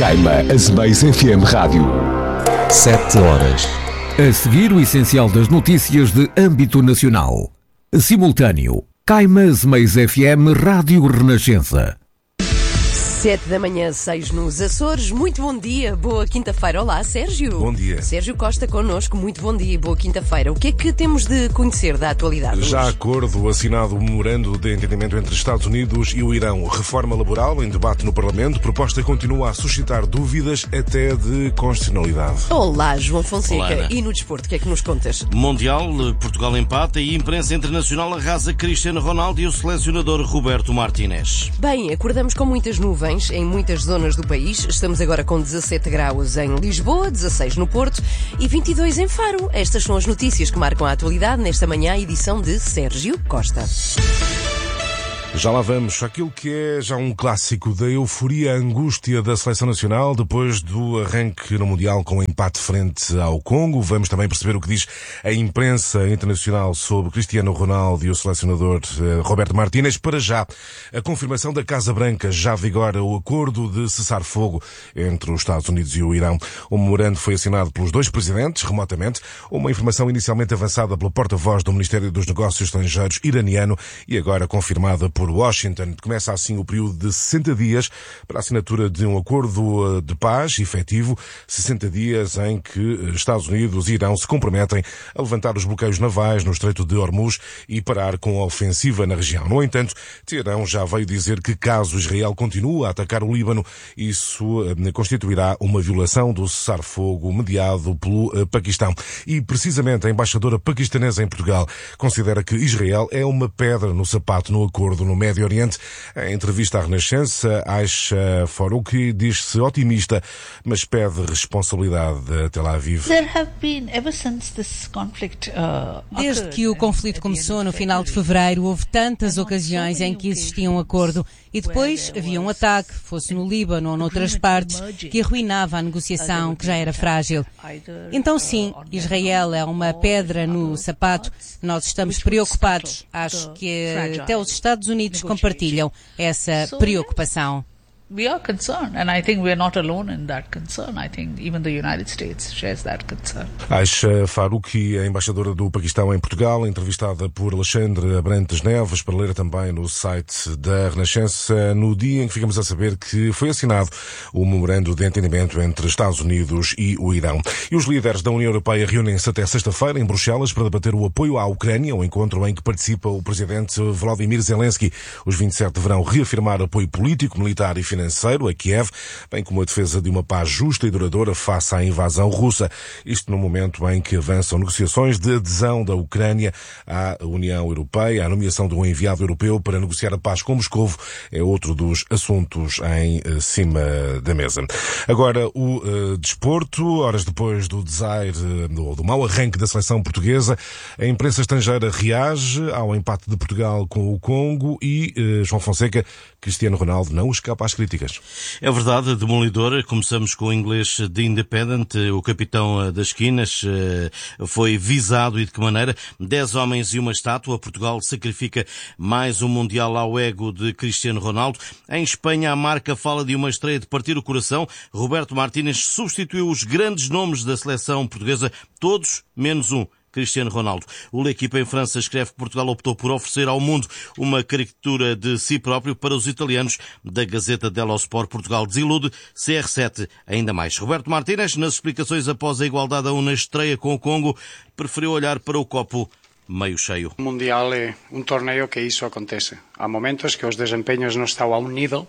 Caima Azeméis FM Rádio. 7 horas. A seguir, o essencial das notícias de âmbito nacional. Simultâneo. Caima Azeméis FM Rádio Renascença. 7 da manhã, 6 nos Açores. Muito bom dia, boa quinta-feira. Olá, Sérgio. Bom dia. Sérgio Costa connosco. Muito bom dia, boa quinta-feira. O que é que temos de conhecer da atualidade hoje? Já acordo assinado o memorando de entendimento entre Estados Unidos e o Irão. Reforma laboral em debate no Parlamento. Proposta continua a suscitar dúvidas até de constitucionalidade. Olá, João Fonseca. Olá, e no desporto, o que é que nos contas? Mundial, Portugal empata e imprensa internacional arrasa Cristiano Ronaldo e o selecionador Roberto Martínez. Bem, acordamos com muitas nuvens em muitas zonas do país. Estamos agora com 17 graus em Lisboa, 16 no Porto e 22 em Faro. Estas são as notícias que marcam a atualidade nesta manhã, edição de Sérgio Costa. Já lá vamos àquilo que é já um clássico da euforia, a angústia da Seleção Nacional depois do arranque no Mundial com empate frente ao Congo. Vamos também perceber o que diz a imprensa internacional sobre Cristiano Ronaldo e o selecionador Roberto Martínez. Para já, a confirmação da Casa Branca já vigora o acordo de cessar-fogo entre os Estados Unidos e o Irão. O memorando foi assinado pelos dois presidentes, remotamente, uma informação inicialmente avançada pelo porta-voz do Ministério dos Negócios Estrangeiros iraniano e agora confirmada por Washington. Começa assim o período de 60 dias para a assinatura de um acordo de paz efetivo, 60 dias em que Estados Unidos e Irão se comprometem a levantar os bloqueios navais no Estreito de Hormuz e parar com a ofensiva na região. No entanto, Teherão já veio dizer que caso Israel continue a atacar o Líbano, isso constituirá uma violação do cessar-fogo mediado pelo Paquistão. E precisamente a embaixadora paquistanesa em Portugal considera que Israel é uma pedra no sapato no acordo no Médio Oriente. Em entrevista à Renascença, Aisha Farouki diz-se otimista, mas pede responsabilidade a Tel Aviv. Desde que o conflito começou no final de fevereiro, houve tantas ocasiões em que existia um acordo e depois havia um ataque, fosse no Líbano ou noutras partes, que arruinava a negociação, que já era frágil. Então sim, Israel é uma pedra no sapato. Nós estamos preocupados. Acho que até os Estados Unidos compartilham essa preocupação. We are concerned, and I think we are not alone in that concern. I think even the United States shares that concern. Aisha Farouki, a embaixadora do Paquistão em Portugal, entrevistada por Alexandre Abrantes Neves, para ler também no site da Renascença, no dia em que ficamos a saber que foi assinado o memorando de entendimento entre Estados Unidos e o Irão. E os líderes da União Europeia reúnem-se até sexta-feira em Bruxelas para debater o apoio à Ucrânia, um encontro em que participa o presidente Volodymyr Zelensky. Os 27 deverão reafirmar apoio político, militar e financeiro a Kiev, bem como a defesa de uma paz justa e duradoura face à invasão russa. Isto no momento em que avançam negociações de adesão da Ucrânia à União Europeia. A nomeação de um enviado europeu para negociar a paz com Moscovo é outro dos assuntos em cima da mesa. Agora, o desporto, horas depois do desaire, do mau arranque da seleção portuguesa, a imprensa estrangeira reage ao empate de Portugal com o Congo e, João Fonseca, Cristiano Ronaldo não escapa às críticas. É verdade, demolidora. Começamos com o inglês The Independent. O capitão das quinas foi visado e de que maneira? 10 homens e uma estátua. Portugal sacrifica mais um Mundial ao ego de Cristiano Ronaldo. Em Espanha, a marca fala de uma estreia de partir o coração. Roberto Martínez substituiu os grandes nomes da seleção portuguesa, todos menos um. Cristiano Ronaldo. O L'Equipe em França escreve que Portugal optou por oferecer ao mundo uma caricatura de si próprio. Para os italianos da Gazeta dello Sport, Portugal desilude, CR7 ainda mais. Roberto Martínez, nas explicações após a igualdade a 1 na estreia com o Congo, preferiu olhar para o copo meio cheio. O Mundial é um torneio que isso acontece. Há momentos que os desempenhos não estão a um nível.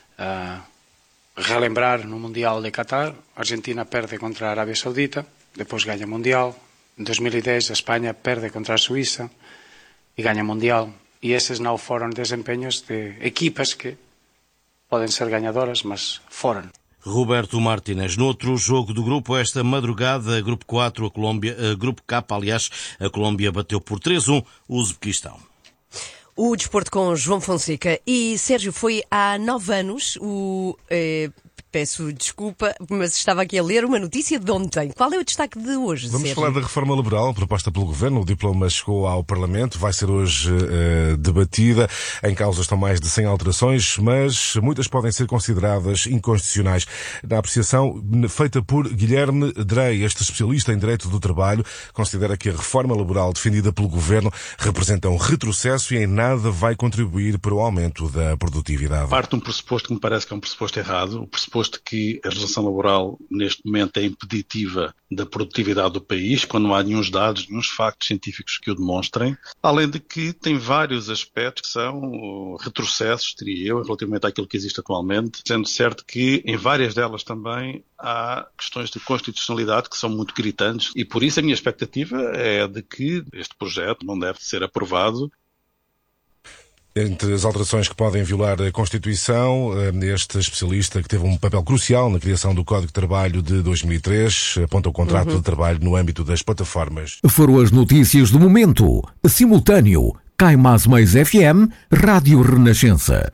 Relembrar no Mundial de Qatar, a Argentina perde contra a Arábia Saudita, depois ganha o Mundial. Em 2010 a Espanha perde contra a Suíça e ganha o Mundial. E esses não foram desempenhos de equipas que podem ser ganhadoras, mas foram. Roberto Martínez. No outro jogo do grupo, esta madrugada, grupo 4, grupo K, aliás, a Colômbia bateu por 3-1 o Uzbequistão. O desporto com João Fonseca. E, Sérgio, foi há 9 anos o Peço desculpa, mas estava aqui a ler uma notícia de ontem. Qual é o destaque de hoje, Vamos Sérgio? falar da reforma laboral proposta pelo Governo. O diploma chegou ao Parlamento, vai ser hoje debatida. Em causa estão mais de 100 alterações, mas muitas podem ser consideradas inconstitucionais. Na apreciação feita por Guilherme Drey, este especialista em direito do trabalho, considera que a reforma laboral defendida pelo Governo representa um retrocesso e em nada vai contribuir para o aumento da produtividade. Parte de um pressuposto que me parece que é um pressuposto errado, o pressuposto que a legislação laboral neste momento é impeditiva da produtividade do país, quando não há nenhum dados, nenhum factos científicos que o demonstrem, além de que tem vários aspectos que são retrocessos, diria eu, relativamente àquilo que existe atualmente, sendo certo que em várias delas também há questões de constitucionalidade que são muito gritantes e por isso a minha expectativa é de que este projeto não deve ser aprovado. Entre as alterações que podem violar a Constituição, este especialista que teve um papel crucial na criação do Código de Trabalho de 2003 aponta o contrato de trabalho no âmbito das plataformas. Foram as notícias do momento. Simultâneo. Caimás Mais FM, Rádio Renascença.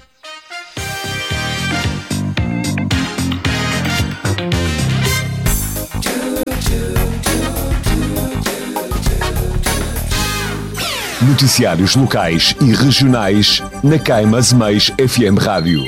Noticiários locais e regionais na Caimás Mais FM Rádio.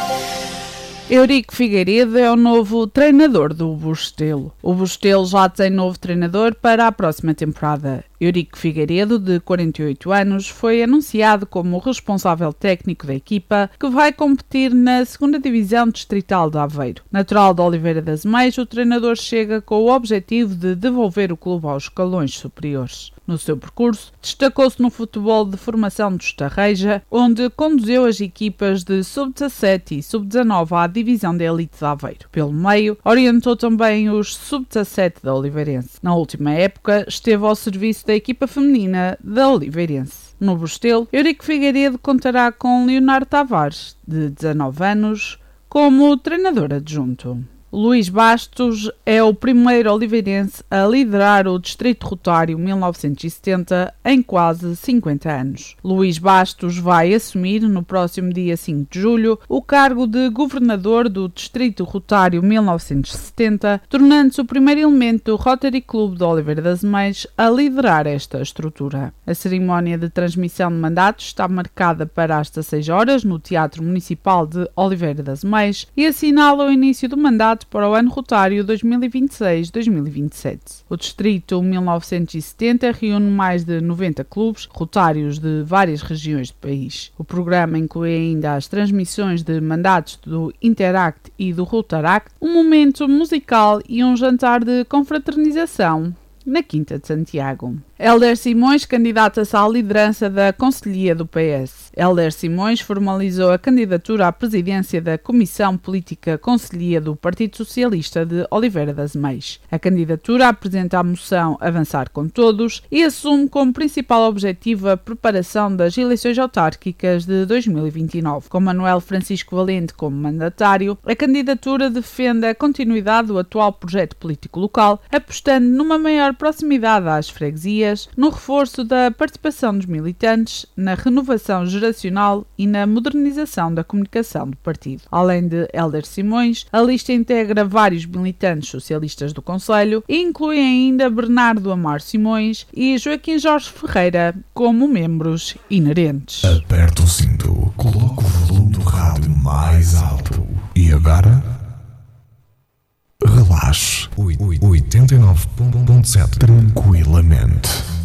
Eurico Figueiredo é o novo treinador do Bustelo. O Bustelo já tem novo treinador para a próxima temporada. Eurico Figueiredo, de 48 anos, foi anunciado como o responsável técnico da equipa que vai competir na 2ª Divisão Distrital de Aveiro. Natural de Oliveira das Meias, o treinador chega com o objetivo de devolver o clube aos escalões superiores. No seu percurso, destacou-se no futebol de formação do Estarreja, onde conduziu as equipas de sub-17 e sub-19 à Divisão de Elite de Aveiro. Pelo meio, orientou também os sub-17 da Oliveirense. Na última época, esteve ao serviço da equipa feminina da Oliveirense. No Bustelo, Eurico Figueiredo contará com Leonardo Tavares, de 19 anos, como treinador adjunto. Luís Bastos é o primeiro oliveirense a liderar o Distrito Rotário 1970 em quase 50 anos. Luís Bastos vai assumir, no próximo dia 5 de julho, o cargo de governador do Distrito Rotário 1970, tornando-se o primeiro elemento do Rotary Club de Oliveira das Meias a liderar esta estrutura. A cerimónia de transmissão de mandatos está marcada para as 16 horas no Teatro Municipal de Oliveira das Meias e assinala o início do mandato para o ano rotário 2026-2027. O Distrito 1970 reúne mais de 90 clubes rotários de várias regiões do país. O programa inclui ainda as transmissões de mandatos do Interact e do Rotaract, um momento musical e um jantar de confraternização na Quinta de Santiago. Hélder Simões candidata-se à liderança da Conselhia do PS. Hélder Simões formalizou a candidatura à presidência da Comissão Política Conselhia do Partido Socialista de Oliveira das Meias. A candidatura apresenta a moção Avançar com Todos e assume como principal objetivo a preparação das eleições autárquicas de 2029. Com Manuel Francisco Valente como mandatário, a candidatura defende a continuidade do atual projeto político local, apostando numa maior proximidade às freguesias, no reforço da participação dos militantes, na renovação geracional e na modernização da comunicação do partido. Além de Hélder Simões, a lista integra vários militantes socialistas do Conselho e inclui ainda Bernardo Amar Simões e Joaquim Jorge Ferreira como membros inerentes. Aperta o cinto, coloca o volume do rádio mais alto e agora relaxe 89.7 tranquilamente.